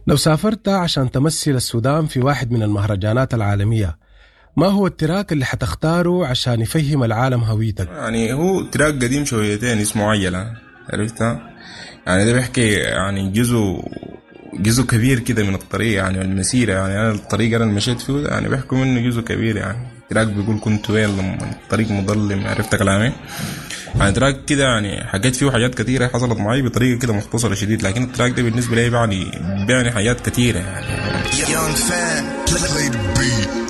لو سافرت عشان تمثل السودان في واحد من المهرجانات العالمية، ما هو التراك اللي حتختاره عشان يفهم العالم هويتك؟ يعني هو تراك قديم شويتين اسمه عيلة، عرفتها؟ يعني ده بيحكي يعني جزء كبير كده من الطريق، يعني المسيرة، يعني أنا الطريق أنا مشيت فيه ده يعني بيحكوا منه جزء كبير. يعني تراك بيقول كنت وين لما الطريق مظلم، عرفت كلامي؟ يعني تراك كده يعني حكيت فيه حاجات كتيرة حصلت معي بطريقة كده مختصرة شديد، لكن التراك ده بالنسبة لي يعني حاجات كتيرة يعني.